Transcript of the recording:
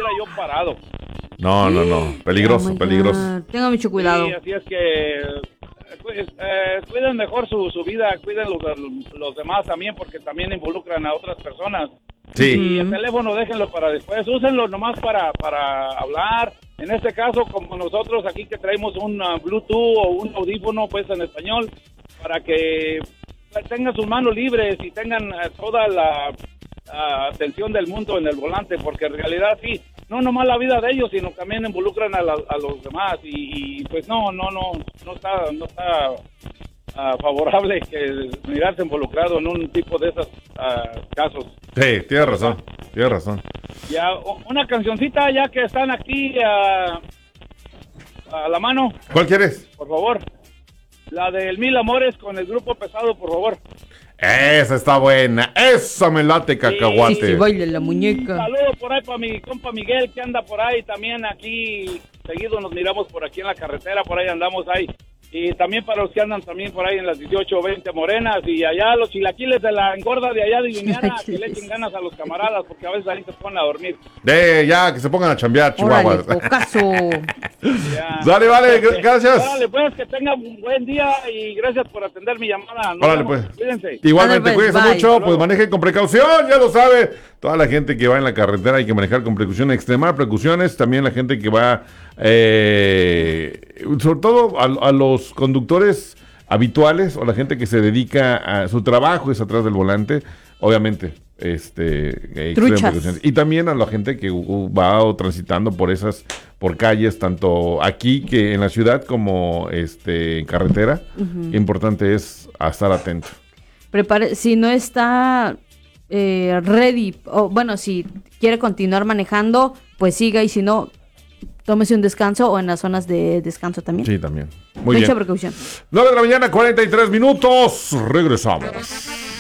estuviera yo parado. No. Peligroso, peligroso. Tenga mucho cuidado. Sí, así es que pues, cuiden mejor su vida, cuiden los demás también, porque también involucran a otras personas. Sí. Y el teléfono déjenlo para después, úsenlo nomás para hablar. En este caso, como nosotros aquí que traemos un Bluetooth o un audífono, pues en español, para que tengan sus manos libres y tengan toda la atención del mundo en el volante, porque en realidad sí, no nomás la vida de ellos, sino también involucran a los demás y pues no está favorable que mirarse involucrado en un tipo de esos casos. Sí, tienes razón. Ya, una cancioncita ya que están aquí a la mano. ¿Cuál quieres? Por favor. La del Mil Amores con el Grupo Pesado, por favor. Esa está buena. Esa me late, cacahuate. Sí, baila la muñeca. Saludos por ahí para mi compa Miguel, que anda por ahí también aquí. Seguido nos miramos por aquí en la carretera, por ahí andamos ahí. Y también para los que andan también por ahí en las 18 o 20 morenas. Y allá los chilaquiles de la engorda de allá de Guineana, que le echen ganas a los camaradas, porque a veces ahí se ponen a dormir. Ya, que se pongan a chambear, chihuahuas. Órale, caso. Dale, vale, gracias. Órale, pues, que tengan un buen día y gracias por atender mi llamada. Órale, pues. Cuídense. Igualmente, Órale, pues, cuídense bye. mucho, pues manejen con precaución, ya lo sabe. Toda la gente que va en la carretera hay que manejar con precaución, extremar precauciones. También la gente que va, sobre todo a los conductores habituales o la gente que se dedica a su trabajo es atrás del volante, obviamente. Truchas. Y también a la gente que va transitando por calles, tanto aquí que en la ciudad como en carretera. Importante es estar atento. Si no está ready, o bueno, si quiere continuar manejando, pues siga, y si no, tómese un descanso o en las zonas de descanso también. Sí, también. Muy Mucha bien. precaución. 9 de la mañana, 43 minutos. Regresamos.